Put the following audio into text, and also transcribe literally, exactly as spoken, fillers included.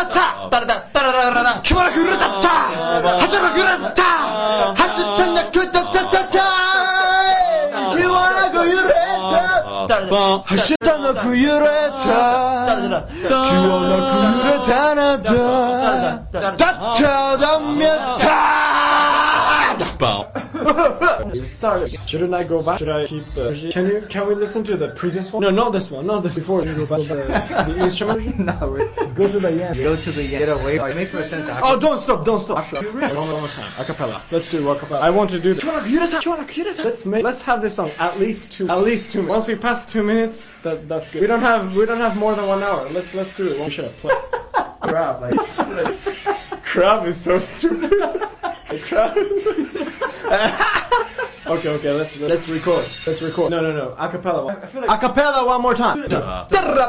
유르타타 따라다 따라라라라 큐바라 유르타타 하사라 유르타타 하츠탄나 큐타타타타 큐바라 유르타 하시타나 유르타 큐바라 유르타나다 타타담메타 You started. Shouldn't I go back? Should I keep the? Can you? Can we listen to the previous one? No, not this one. Not this. Before you go back to the, the instrument. No, Go to the end. go to the get away. It makes no sense. Oh, don't stop! Don't stop! One more, one more time. Acapella. Let's do acapella. I want to do. The... Let's make. Let's have this song at least two. At least two. Once we pass two minutes, that that's good. We don't have. We don't have more than one hour. Let's let's do it. We should have played. Crap, like Crab is so stupid. Crab. Okay, okay, let's let's record. Let's record. No, no, no. Acapella. I feel like acapella one more time.